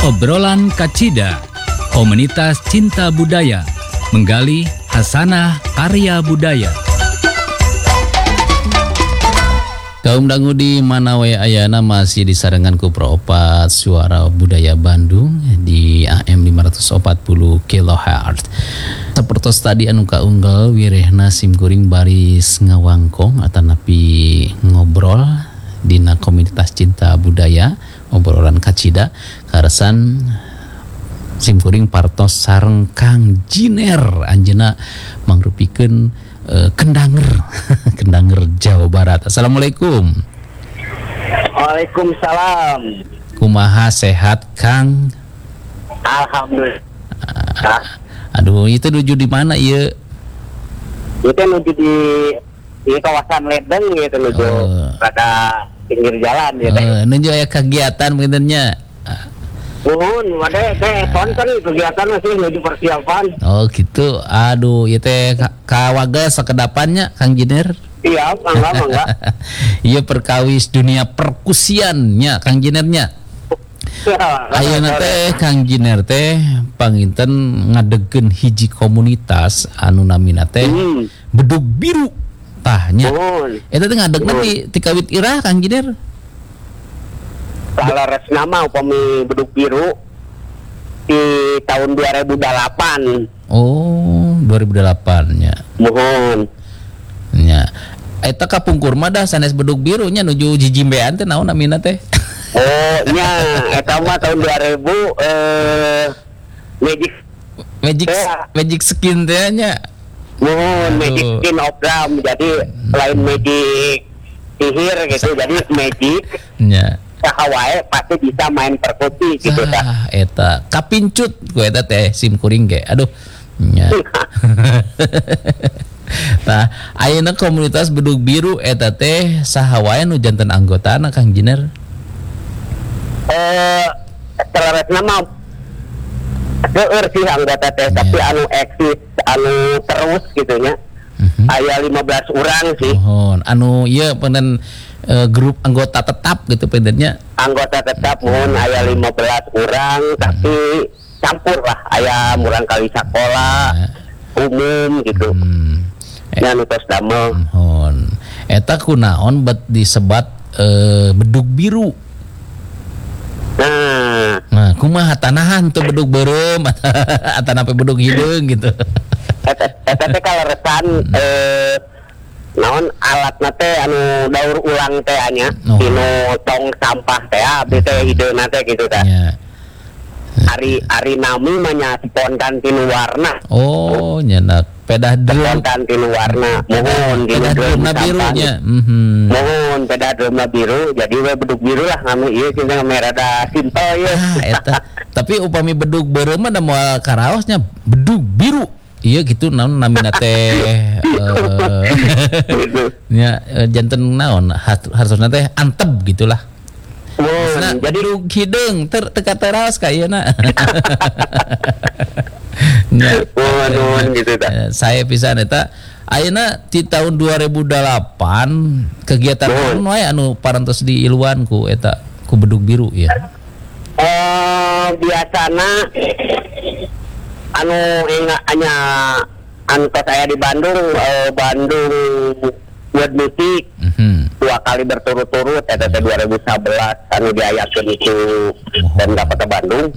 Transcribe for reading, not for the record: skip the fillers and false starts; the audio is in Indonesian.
Obrolan Kacida, komunitas cinta budaya, menggali hasanah karya budaya. Kaum dangu di Manawe Ayana masih disarengan ku Pro4 Suara Budaya Bandung di AM 540 kHz. Sapertos tadi anu kaunggal wirehna simkuring baris ngawangkong atanapi ngobrol dina komunitas cinta budaya obrolan kacida karesan simkuring partos sareng Kang Jiner anjeuna mangrupikeun Kendanger Kendanger Jawa Barat. Assalamualaikum. Waalaikumsalam. Kumaha sehat Kang? Alhamdulillah. Aduh itu nuju di mana ieu? Itu nuju di kawasan Ledeng gitu nuju pada pinggir jalan gitu. Nuju aya kegiatan benernya. Nuhun, wade teh konten kegiatan masih nuju persiapan. Oh gitu. Aduh, ieu teh kawaga sakedapannya Kang Jiner. Iya, mangga. Ieu perkawis dunia perkusiannya Kang Jinernya. Ayeuna teh Kang Jiner teh panginten ngadegkeun hiji komunitas anu namina teh Bedug Biru. Tahnya. Eta teh ngadegna ti kawit irah Kang Jiner. Salares nama upami Bedug Biru di tahun 2008. Oh, 2008 nya. Mohon. Nya. Eta kapungkur mah dah sanes Bedug Biru nya nuju jijimbean teh naon namina teh. Oh, nya eta mah tahun 2000 Magic Skin teh nya. Mohon Magic Skin Opram, jadi lain Magic sihir gitu, jadi Magic. Nya. Sahawae pasti bisa main perkusi gitu tah. Eta kapincut ku eta teh simkuring ge. Aduh. Nya. Nah, ayeuna komunitas Bedug Biru eta teh saha wae nu janten anggotana Kang Jiner? Selaresna mah seueur sih anggota teh, tapi anu eksis anu terus gitu nya. Aya 15 urang sih. Anu ieu penen grup anggota tetap gitu pendennya. Anggota tetap mohon aya 15 urang tapi campur lah aya urang kali sakola umum gitu. Ya nu tos damel. Eta kunaon bet disebat Bedug Biru. Nah, kumaha tanahan tuh bedug beureum atanapi bedug hideung gitu. Eta teh kaleresan naon alatna teh anu daur ulang teh nya dinu tong sampah teh abdi teh hideuna teh gitu tah. Ari nami mah nya spontan tinu warna. Oh, nya pedah drum spontan tinu warna. Mohon dinu drumna biru nya. Mohon pedah drumna biru jadi we bedug biru lah nganu ieu cenah merada simpel ye. Eta. Tapi upami bedug beureum mah da moal karaosnya Bedug Biru. Iya gitu naon namina teh nya janten naon hartosna teh anteb gitulah. Jadi hideung teka teraos ka ieu na. Nya gitu tah. Saya pisan eta ayeuna ti tahun 2008 kegiatan naon wae anu parantos diiluan ku eta ku Bedug Biru ya. Biasana anu anya anu saya di Bandung buat musik 2 kali berturut-turut eta teh 2011 anu diayakeun itu dan dapat ke Bandung.